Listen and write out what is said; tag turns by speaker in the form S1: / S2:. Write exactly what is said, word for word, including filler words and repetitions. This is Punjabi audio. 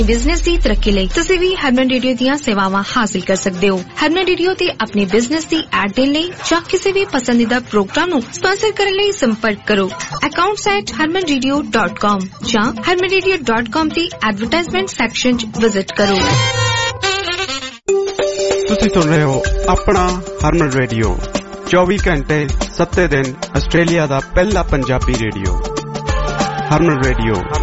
S1: ਬਿਜ਼ਨਸ ਦੀ ਤਰੱਕੀ ਲਈ ਤੁਸੀਂ ਵੀ ਹਰਮਨ ਰੇਡੀਓ ਦੀਆਂ ਸੇਵਾਵਾਂ ਹਾਸਲ ਕਰ ਸਕਦੇ ਹੋ। ਹਰਮਨ ਰੇਡੀਓ ਤੇ ਆਪਣੇ ਬਿਜ਼ਨਸ ਦੀ ਐਡ ਦੇਣ ਲਈ ਜਾਂ ਕਿਸੇ ਵੀ ਪਸੰਦੀਦਾ ਪ੍ਰੋਗਰਾਮ ਨੂੰ ਸਪਾਂਸਰ ਕਰਨ ਲਈ ਸੰਪਰਕ ਕਰੋ accounts at harman radio dot com ਜਾਂ harman radio dot com ਦੀ ਐਡਵਰਟਾਈਜ਼ਮੈਂਟ ਸੈਕਸ਼ਨ 'ਚ ਵਿਜ਼ਿਟ ਕਰੋ।
S2: ਤੁਸੀਂ ਸੁਣ ਰਹੇ ਹੋ ਆਪਣਾ ਹਰਮਨ ਰੇਡੀਓ ਚੌਵੀ ਘੰਟੇ ਸੱਤੇ ਦਿਨ ਆਸਟ੍ਰੇਲੀਆ ਦਾ ਪਹਿਲਾ ਪੰਜਾਬੀ ਰੇਡੀਓ ਹਰਮਨ ਰੇਡੀਓ।